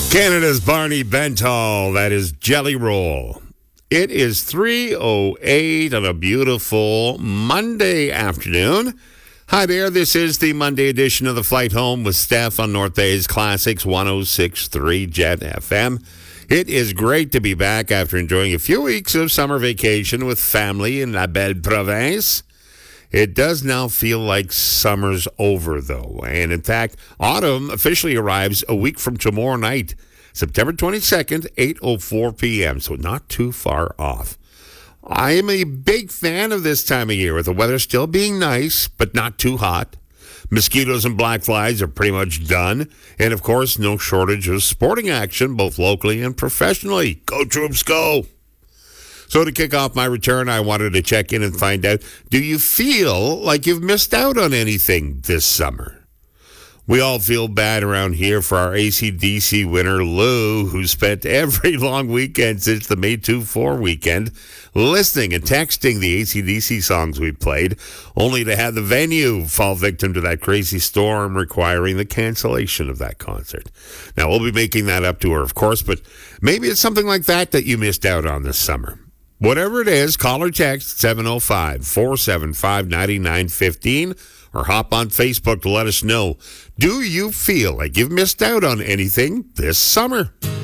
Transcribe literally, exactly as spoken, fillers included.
Canada's Barney Bentall, that is Jelly Roll. It is three oh eight on a beautiful Monday afternoon. Hi there, this is the Monday edition of The Flight Home with Steph on North Bay's Classics one oh six point three Jet F M. It is great to be back after enjoying a few weeks of summer vacation with family in La Belle Province. It does now feel like summer's over, though. And in fact, autumn officially arrives a week from tomorrow night, September twenty-second, eight oh four p.m., so not too far off. I am a big fan of this time of year, with the weather still being nice, but not too hot. Mosquitoes and black flies are pretty much done. And, of course, no shortage of sporting action, both locally and professionally. Go Troops, go! So to kick off my return, I wanted to check in and find out, do you feel like you've missed out on anything this summer? We all feel bad around here for our A C D C winner, Lou, who spent every long weekend since the May two four weekend listening and texting the A C D C songs we played, only to have the venue fall victim to that crazy storm requiring the cancellation of that concert. Now, we'll be making that up to her, of course, but maybe it's something like that that you missed out on this summer. Whatever it is, call or text seven oh five, four seven five, nine nine one five or hop on Facebook to let us know. Do you feel like you've missed out on anything this summer?